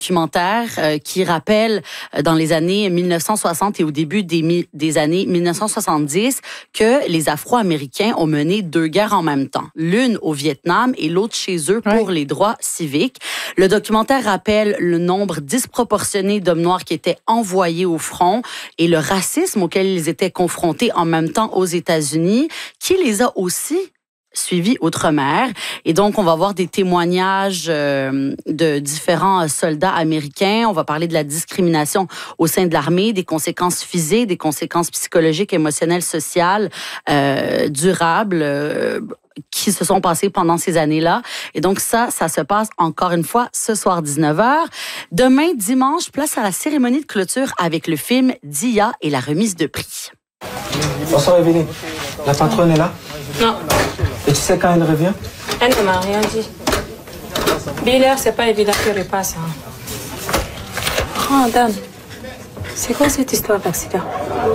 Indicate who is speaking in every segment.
Speaker 1: documentaire qui rappelle dans les années 1960 et au début des années 1970 que les Afro-Américains ont mené 2 guerres en même temps. L'une au Vietnam et l'autre chez eux pour les droits civiques. Le documentaire rappelle le nombre disproportionné d'hommes noirs qui étaient envoyés au front et le racisme auquel ils étaient confrontés en même temps aux États-Unis, qui les a aussi suivi outre-mer. Et donc, on va voir des témoignages de différents soldats américains. On va parler de la discrimination au sein de l'armée, des conséquences physiques, des conséquences psychologiques, émotionnelles, sociales, durables, qui se sont passées pendant ces années-là. Et donc, ça se passe encore une fois ce soir 19h. Demain, dimanche, place à la cérémonie de clôture avec le film Dia et la remise de prix.
Speaker 2: Bonsoir, Evelyne. La patronne est là?
Speaker 3: Non.
Speaker 2: Et tu sais quand elle revient?
Speaker 3: Elle ne m'a rien dit. Biller, c'est pas évident qu'il repasse. Oh, Dan, c'est quoi cette histoire d'accident?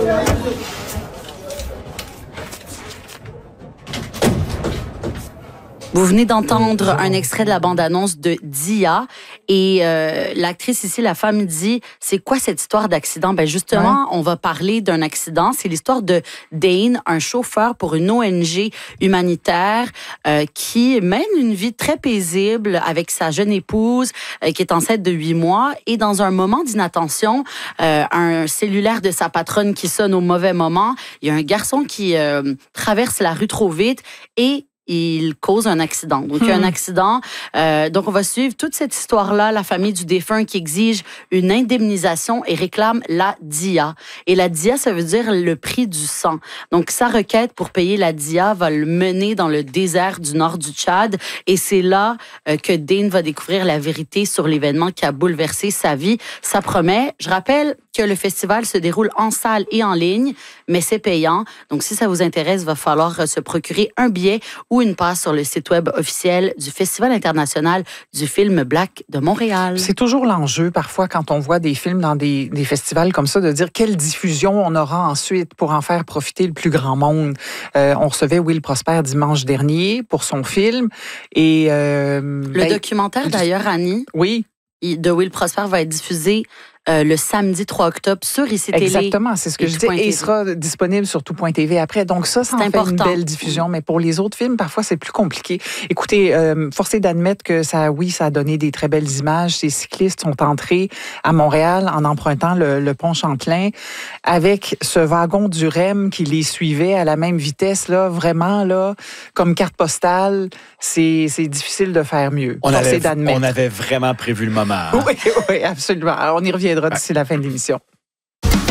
Speaker 1: Vous venez d'entendre un extrait de la bande-annonce de Dia et l'actrice ici, la femme, dit « C'est quoi cette histoire d'accident? » Ben justement, on va parler d'un accident. C'est l'histoire de Dane, un chauffeur pour une ONG humanitaire qui mène une vie très paisible avec sa jeune épouse qui est enceinte de 8 mois. Et dans un moment d'inattention, un cellulaire de sa patronne qui sonne au mauvais moment, il y a un garçon qui traverse la rue trop vite et il cause un accident. Donc, il y a un accident. Donc, on va suivre toute cette histoire-là, la famille du défunt qui exige une indemnisation et réclame la DIA. Et la DIA, ça veut dire le prix du sang. Donc, sa requête pour payer la DIA va le mener dans le désert du nord du Tchad. Et c'est là que Dane va découvrir la vérité sur l'événement qui a bouleversé sa vie. Ça promet. Je rappelle que le festival se déroule en salle et en ligne, mais c'est payant. Donc, si ça vous intéresse, il va falloir se procurer un billet ou une passe sur le site web officiel du Festival international du film Black de Montréal.
Speaker 4: C'est toujours l'enjeu, parfois, quand on voit des films dans des festivals comme ça, de dire quelle diffusion on aura ensuite pour en faire profiter le plus grand monde. On recevait Will Prosper dimanche dernier pour son film. Et,
Speaker 1: le documentaire, d'ailleurs, Annie, de Will Prosper va être diffusé le samedi 3 octobre sur ICI Télé.
Speaker 4: Exactement, c'est ce que je disais. Et il sera disponible sur tout.tv après. Donc ça en fait une belle diffusion. Mais pour les autres films, parfois, c'est plus compliqué. Écoutez, force est d'admettre que ça a donné des très belles images. Ces cyclistes sont entrés à Montréal en empruntant le pont Champlain avec ce wagon du REM qui les suivait à la même vitesse. Là, vraiment, là, comme carte postale, c'est difficile de faire mieux.
Speaker 5: On avait vraiment prévu le moment.
Speaker 4: Oui, absolument. Alors, on y reviendra d'ici la fin de l'émission.